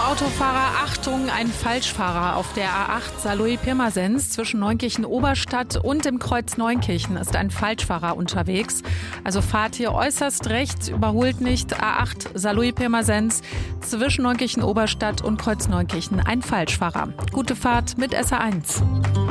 Autofahrer, Achtung, ein Falschfahrer auf der A8 Saarlouis-Pirmasens zwischen Neunkirchen-Oberstadt und dem Kreuz Neunkirchen ist ein Falschfahrer unterwegs. Also fahrt hier äußerst rechts, überholt nicht. A8 Saarlouis-Pirmasens zwischen Neunkirchen-Oberstadt und Kreuz Neunkirchen ein Falschfahrer. Gute Fahrt mit SR1.